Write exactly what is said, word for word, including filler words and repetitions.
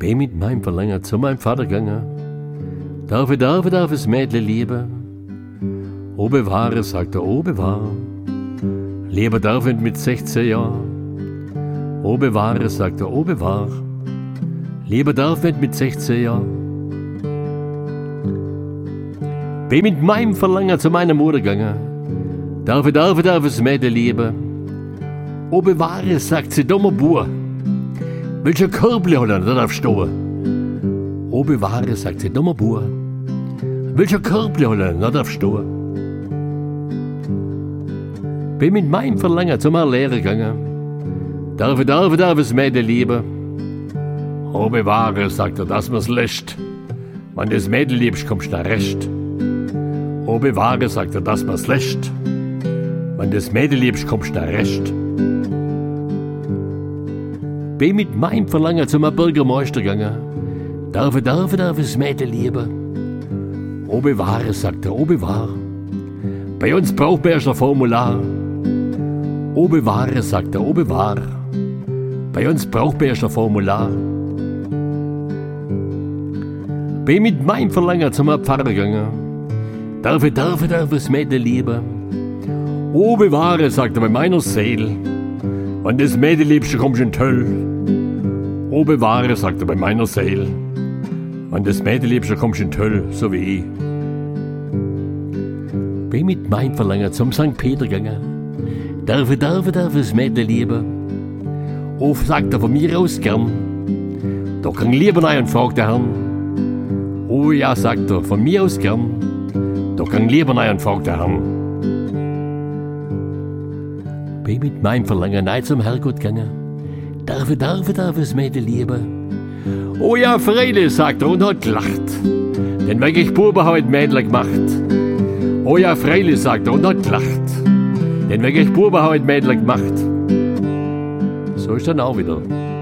Bin mit meinem Verlangen zu meinem Vater gegangen. Darf ich, darf ich, darf das Mädle lieben? O bewahre, sagt er, o bewahre. Lieber darf ich mit sechzehn Jahren. O bewahre, sagt er, o bewahre. Lieber darf ich mit sechzehn Jahren. Bin mit meinem Verlangen zu meiner Mutter gegangen. Darf ich, darf ich, darf das Mädle lieben? O bewahre, sagt sie, dummer Bur. Welcher Körbli hat er, da darf stehen? O bewahre, sagt sie, dummer Bur. Welcher Körbli hat er, da darf stehen? Bin mit meinem Verlangen zu meiner Lehre gegangen. Darf ich, darf ich, darf das Mädle lieben? O bewahre, sagt er, dass man's lässt. Wenn du das Mädel liebst, kommst du recht. O bewahre, sagt er, dass man's lässt. Wenn du das Mädel liebst, kommst du recht. Bin mit meinem Verlangen zu meinem Bürgermeister gegangen. Darf ich, darf ich, darf das Mädel lieben? O bewahre, sagt er, o bewahre. Bei uns braucht man erst ein Formular. O bewahre, sagt er, o bewahre. Bei uns braucht man erst ein Formular. Bin mit meinem Verlangen zu meinem Pfarrer gegangen. Darf ich, darf ich, darf das Mädel lieben? O bewahre, sagt er, bei meiner Seele. Wenn das Mädel liebst, kommst du in die Hölle. O bewahre, sagt er, bei meiner Seele. Wenn das Mädel liebst, kommst du in die Hölle, so wie ich. Bin mit meinem Verlangen zum Sankt Peter gegangen. Darf ich, darf ich, darf das Mädel lieben? O, sagt er, von mir aus gern. Da kann ich lieber rein und fragt der Herrn. Oh ja, sagt er, von mir aus gern. Da kann ich lieber rein und fragt der Herrn. Bin mit meinem Verlangen nein zum Herrgott gegangen. Darf ich, darf ich, darf das Mädel lieben? Oh ja, freilich, sagt er und hat gelacht. Denn wenn ich Buben hab ich Mädel gemacht. Oh ja, freilich, sagt er und hat gelacht. Denn wenn ich Buben hab ich Mädel gemacht. So ist dann auch wieder.